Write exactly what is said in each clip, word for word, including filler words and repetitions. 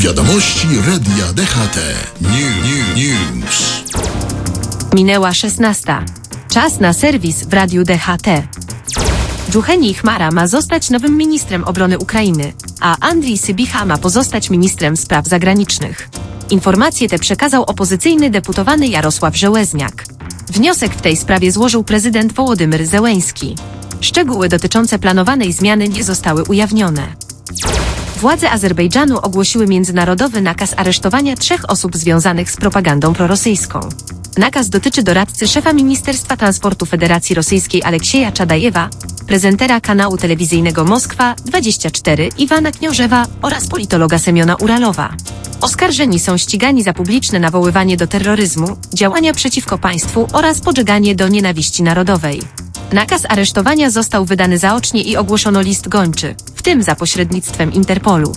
Wiadomości Radia D H T. New, new, news. Minęła szesnasta. Czas na serwis w Radiu D H T. Dżucheni Chmara ma zostać nowym ministrem obrony Ukrainy, a Andrii Sybicha ma pozostać ministrem spraw zagranicznych. Informacje te przekazał opozycyjny deputowany Jarosław Żołęzniak. Wniosek w tej sprawie złożył prezydent Wołodymyr Zełenski. Szczegóły dotyczące planowanej zmiany nie zostały ujawnione. Władze Azerbejdżanu ogłosiły międzynarodowy nakaz aresztowania trzech osób związanych z propagandą prorosyjską. Nakaz dotyczy doradcy szefa Ministerstwa Transportu Federacji Rosyjskiej Aleksieja Czadajewa, prezentera kanału telewizyjnego Moskwa dwadzieścia cztery Iwana Kniążewa oraz politologa Semiona Uralowa. Oskarżeni są ścigani za publiczne nawoływanie do terroryzmu, działania przeciwko państwu oraz podżeganie do nienawiści narodowej. Nakaz aresztowania został wydany zaocznie i ogłoszono list gończy, w tym za pośrednictwem Interpolu.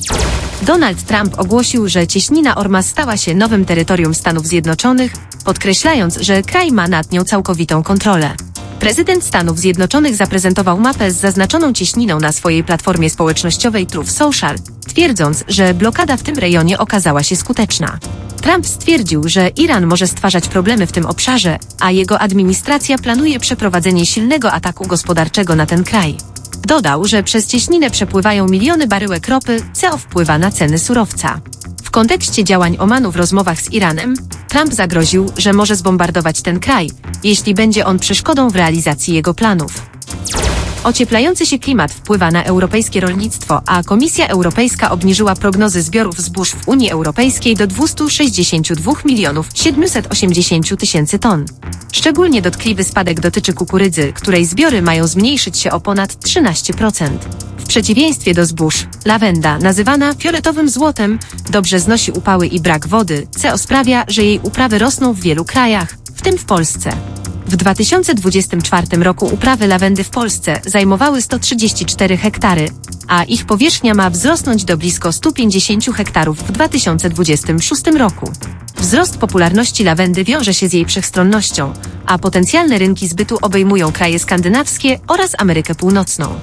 Donald Trump ogłosił, że cieśnina Ormus stała się nowym terytorium Stanów Zjednoczonych, podkreślając, że kraj ma nad nią całkowitą kontrolę. Prezydent Stanów Zjednoczonych zaprezentował mapę z zaznaczoną cieśniną na swojej platformie społecznościowej Truth Social, twierdząc, że blokada w tym rejonie okazała się skuteczna. Trump stwierdził, że Iran może stwarzać problemy w tym obszarze, a jego administracja planuje przeprowadzenie silnego ataku gospodarczego na ten kraj. Dodał, że przez cieśninę przepływają miliony baryłek ropy, co wpływa na ceny surowca. W kontekście działań Omanu w rozmowach z Iranem, Trump zagroził, że może zbombardować ten kraj, jeśli będzie on przeszkodą w realizacji jego planów. Ocieplający się klimat wpływa na europejskie rolnictwo, a Komisja Europejska obniżyła prognozy zbiorów zbóż w Unii Europejskiej do dwieście sześćdziesiąt dwa milionów siedemset osiemdziesiąt tysięcy ton. Szczególnie dotkliwy spadek dotyczy kukurydzy, której zbiory mają zmniejszyć się o ponad trzynaście procent. W przeciwieństwie do zbóż, lawenda, nazywana fioletowym złotem, dobrze znosi upały i brak wody, co sprawia, że jej uprawy rosną w wielu krajach, w tym w Polsce. W dwa tysiące dwudziestym czwartym roku uprawy lawendy w Polsce zajmowały sto trzydzieści cztery hektary, a ich powierzchnia ma wzrosnąć do blisko stu pięćdziesięciu hektarów w dwa tysiące dwudziestym szóstym roku. Wzrost popularności lawendy wiąże się z jej wszechstronnością, a potencjalne rynki zbytu obejmują kraje skandynawskie oraz Amerykę Północną.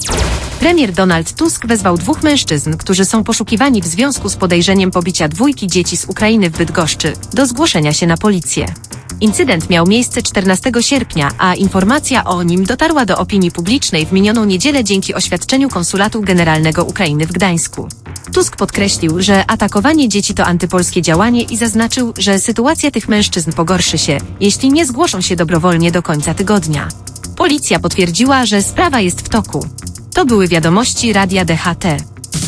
Premier Donald Tusk wezwał dwóch mężczyzn, którzy są poszukiwani w związku z podejrzeniem pobicia dwójki dzieci z Ukrainy w Bydgoszczy, do zgłoszenia się na policję. Incydent miał miejsce czternastego sierpnia, a informacja o nim dotarła do opinii publicznej w minioną niedzielę dzięki oświadczeniu Konsulatu Generalnego Ukrainy w Gdańsku. Tusk podkreślił, że atakowanie dzieci to antypolskie działanie i zaznaczył, że sytuacja tych mężczyzn pogorszy się, jeśli nie zgłoszą się dobrowolnie do końca tygodnia. Policja potwierdziła, że sprawa jest w toku. To były wiadomości Radia D H T.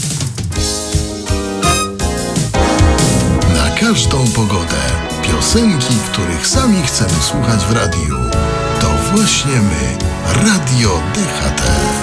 Na każdą pogodę. Piosenki, których sami chcemy słuchać w radiu. To właśnie my, Radio D H T.